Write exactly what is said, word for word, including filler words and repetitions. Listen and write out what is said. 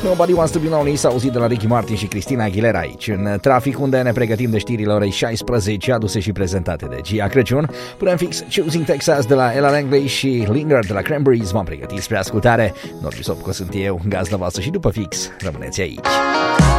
Nobody Wants to Be Lonely s-a auzit de la Ricky Martin și Christina Aguilera aici în trafic, unde ne pregătim de știrile orei șaisprezece, aduse și prezentate de Gia Crăciun. Până în fix, Choosing Texas de la Ella Langley și Linger de la Cranberries m-am pregătit spre ascultare. Norbi Sopco sunt eu, gazda voastră, și după fix rămâneți aici.